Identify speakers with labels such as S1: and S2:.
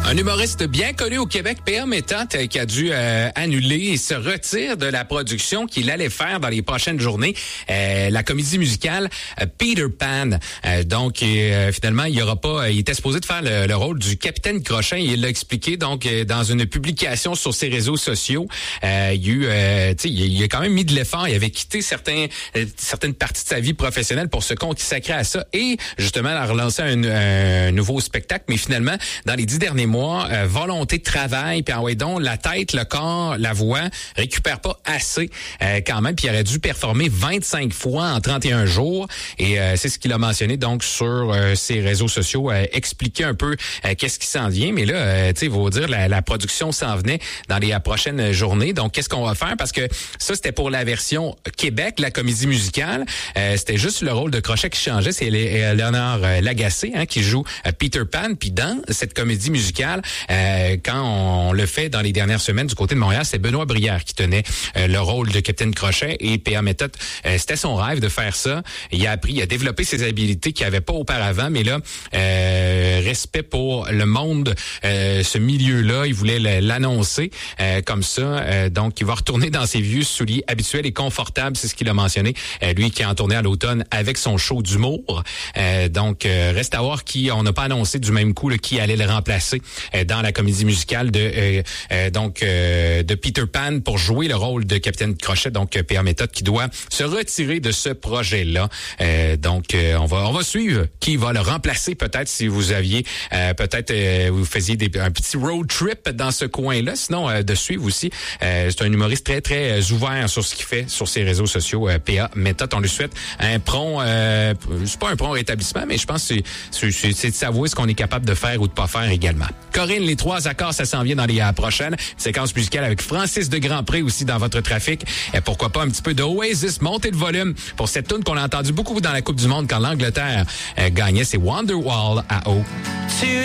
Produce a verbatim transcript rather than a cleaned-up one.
S1: Un humoriste bien connu au Québec, P A Méthode, qui a dû euh, annuler et se retire de la production qu'il allait faire dans les prochaines journées, euh, la comédie musicale euh, Peter Pan. Euh, donc, euh, finalement, il y aura pas. Il était supposé de faire le, le rôle du capitaine Crochet. Il l'a expliqué donc euh, dans une publication sur ses réseaux sociaux. Euh, il, y a eu, euh, tu sais, il a quand même mis de l'effort. Il avait quitté certains, euh, certaines parties de sa vie professionnelle pour se consacrer à ça et justement à relancer un, un nouveau spectacle. Mais finalement, dans les dix derniers mois, Euh, volonté de travail, puis ah ouais, donc la tête, le corps, la voix récupère pas assez euh, quand même, puis il aurait dû performer vingt-cinq fois en trente et un jours et euh, c'est ce qu'il a mentionné donc sur euh, ses réseaux sociaux, euh, expliquer un peu euh, qu'est-ce qui s'en vient, mais là, euh, tu sais, il faut dire la, la production s'en venait dans les euh, prochaines journées, donc qu'est-ce qu'on va faire, parce que ça c'était pour la version Québec, la comédie musicale, euh, c'était juste le rôle de Crochet qui changeait, c'est Léonard euh, Lagacé hein, qui joue euh, Peter Pan, puis dans cette comédie musicale, Euh, quand on le fait dans les dernières semaines du côté de Montréal, c'est Benoît Brière qui tenait euh, le rôle de Capitaine Crochet et P A Méthode, euh, c'était son rêve de faire ça. Il a appris, il a développé ses habilités qu'il n'avait pas auparavant, mais là, euh, respect pour le monde, euh, ce milieu-là, il voulait l'annoncer euh, comme ça. Euh, donc, il va retourner dans ses vieux souliers habituels et confortables, c'est ce qu'il a mentionné. Euh, lui qui est en tournée à l'automne avec son show d'humour. Euh, donc, euh, reste à voir qui, on n'a pas annoncé du même coup là, qui allait le remplacer dans la comédie musicale de euh, euh, donc euh, de Peter Pan pour jouer le rôle de Capitaine Crochet, donc P A Méthode qui doit se retirer de ce projet-là. Euh, donc euh, on va on va suivre qui va le remplacer peut-être si vous aviez euh, peut-être euh, vous faisiez des, un petit road trip dans ce coin-là. Sinon euh, de suivre aussi. Euh, c'est un humoriste très très ouvert sur ce qu'il fait sur ses réseaux sociaux. Euh, P A Méthode, on lui souhaite un prompt euh, c'est pas un prompt rétablissement, mais je pense que c'est, c'est, c'est de savoir ce qu'on est capable de faire ou de pas faire également. Corinne, les trois accords, ça s'en vient dans les euh, prochaines. Séquence musicale avec Francis de Grandpré aussi dans votre trafic. Et pourquoi pas un petit peu de Oasis, montez le volume pour cette tune qu'on a entendu beaucoup dans la Coupe du Monde quand l'Angleterre euh, gagnait. C'est Wonderwall à eau.